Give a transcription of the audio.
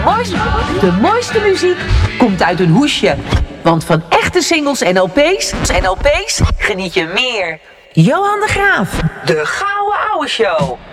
De mooiste muziek komt uit een hoesje. Want van echte singles en LP's geniet je meer. Johan de Graaf, de Gouden Ouwe Show.